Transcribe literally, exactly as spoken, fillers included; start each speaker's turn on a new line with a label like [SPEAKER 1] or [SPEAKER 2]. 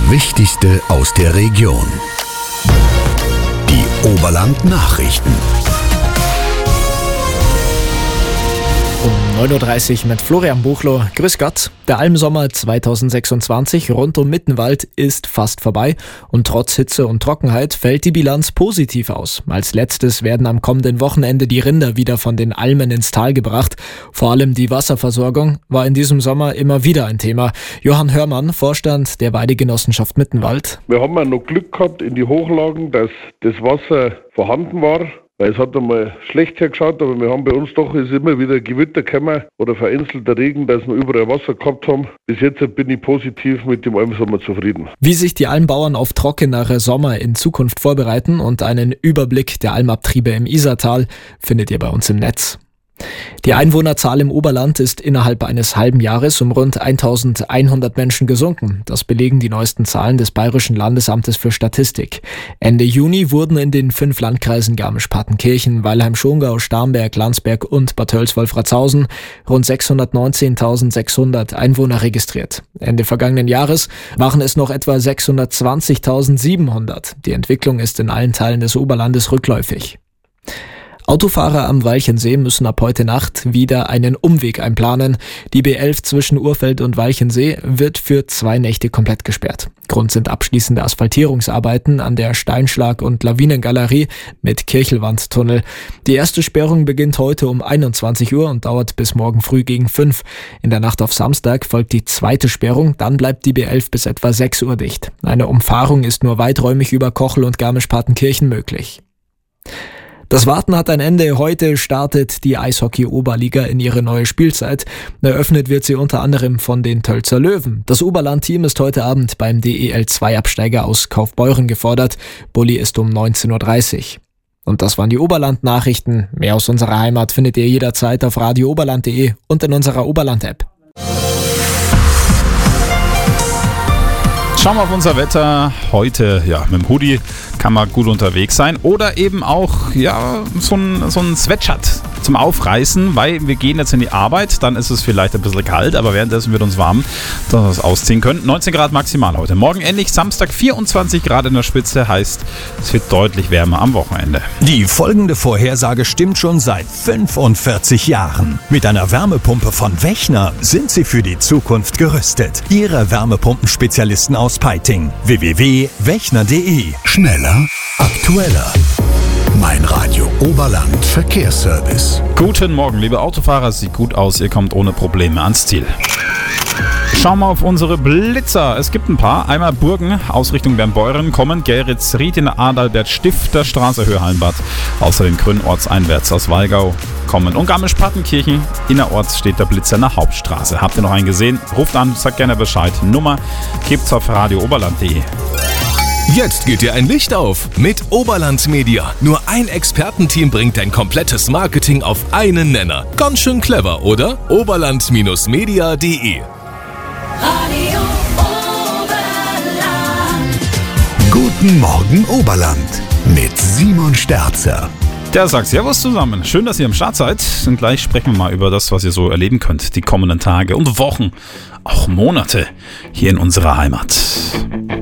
[SPEAKER 1] Wichtigste aus der Region. Die Oberland-Nachrichten.
[SPEAKER 2] Um neun Uhr dreißig mit Florian Buchloh. Grüß Gott. Der Almsommer zweitausendsechsundzwanzig rund um Mittenwald ist fast vorbei und trotz Hitze und Trockenheit fällt die Bilanz positiv aus. Als letztes werden am kommenden Wochenende die Rinder wieder von den Almen ins Tal gebracht. Vor allem die Wasserversorgung war in diesem Sommer immer wieder ein Thema. Johann Hörmann, Vorstand der Weidegenossenschaft Mittenwald.
[SPEAKER 3] Wir haben ja noch Glück gehabt in die Hochlagen, dass das Wasser vorhanden war. Weil es hat einmal schlecht hergeschaut, aber wir haben bei uns doch ist immer wieder Gewitter gekommen oder vereinzelter Regen, dass wir überall Wasser gehabt haben. Bis jetzt bin ich positiv mit dem Almsommer zufrieden.
[SPEAKER 2] Wie sich die Almbauern auf trockenere Sommer in Zukunft vorbereiten und einen Überblick der Almabtriebe im Isartal findet ihr bei uns im Netz. Die Einwohnerzahl im Oberland ist innerhalb eines halben Jahres um rund eintausendeinhundert Menschen gesunken. Das belegen die neuesten Zahlen des Bayerischen Landesamtes für Statistik. Ende Juni wurden in den fünf Landkreisen Garmisch-Partenkirchen, Weilheim-Schongau, Starnberg, Landsberg und Bad Tölz-Wolfratshausen rund sechshundertneunzehntausendsechshundert Einwohner registriert. Ende vergangenen Jahres waren es noch etwa sechshundertzwanzigtausendsiebenhundert. Die Entwicklung ist in allen Teilen des Oberlandes rückläufig. Autofahrer am Walchensee müssen ab heute Nacht wieder einen Umweg einplanen. Die B elf zwischen Urfeld und Walchensee wird für zwei Nächte komplett gesperrt. Grund sind abschließende Asphaltierungsarbeiten an der Steinschlag- und Lawinengalerie mit Kirchelwandtunnel. Die erste Sperrung beginnt heute um einundzwanzig Uhr und dauert bis morgen früh gegen fünf. In der Nacht auf Samstag folgt die zweite Sperrung, dann bleibt die B elf bis etwa sechs Uhr dicht. Eine Umfahrung ist nur weiträumig über Kochel und Garmisch-Partenkirchen möglich. Das Warten hat ein Ende. Heute startet die Eishockey-Oberliga in ihre neue Spielzeit. Eröffnet wird sie unter anderem von den Tölzer Löwen. Das Oberland-Team ist heute Abend beim D E L zwei Absteiger aus Kaufbeuren gefordert. Bulli ist um neunzehn Uhr dreißig. Und das waren die Oberland-Nachrichten. Mehr aus unserer Heimat findet ihr jederzeit auf radio oberland punkt de und in unserer Oberland-App.
[SPEAKER 4] Schauen wir auf unser Wetter. Heute, ja, mit dem Hoodie kann man gut unterwegs sein. Oder eben auch, ja, so ein, so ein Sweatshirt zum Aufreißen, weil wir gehen jetzt in die Arbeit. Dann ist es vielleicht ein bisschen kalt, aber währenddessen wird uns warm, dass wir es ausziehen können. neunzehn Grad maximal heute. Morgen endlich Samstag vierundzwanzig Grad in der Spitze. Heißt, es wird deutlich wärmer am Wochenende.
[SPEAKER 1] Die folgende Vorhersage stimmt schon seit fünfundvierzig Jahren. Mit einer Wärmepumpe von Wechner sind Sie für die Zukunft gerüstet. Ihre Wärmepumpenspezialisten aus Peiting. w w w punkt wechner punkt de. Schneller, aktueller. Mein Radio Oberland Verkehrsservice.
[SPEAKER 4] Guten Morgen, liebe Autofahrer. Sieht gut aus, ihr kommt ohne Probleme ans Ziel. Schauen wir auf unsere Blitzer. Es gibt ein paar. Einmal Burgen, Ausrichtung Bernbeuren, kommen Gerritz, Ried, Adalbert, Stifter, Straße, Höhe Hallenbad. Außerdem Grünorts einwärts aus Walgau kommen. Und Garmisch-Partenkirchen, innerorts steht der Blitzer nach Hauptstraße. Habt ihr noch einen gesehen? Ruft an, sagt gerne Bescheid. Nummer gibt's auf radio oberland punkt de.
[SPEAKER 5] Jetzt geht dir ein Licht auf mit Oberland Media. Nur ein Expertenteam bringt dein komplettes Marketing auf einen Nenner. Ganz schön clever, oder? oberland Media punkt de.
[SPEAKER 6] Radio Oberland.
[SPEAKER 1] Guten Morgen Oberland mit Simon Sterzer.
[SPEAKER 4] Der sagt Servus zusammen. Schön, dass ihr am Start seid. Und gleich sprechen wir mal über das, was ihr so erleben könnt, die kommenden Tage und Wochen, auch Monate hier in unserer Heimat.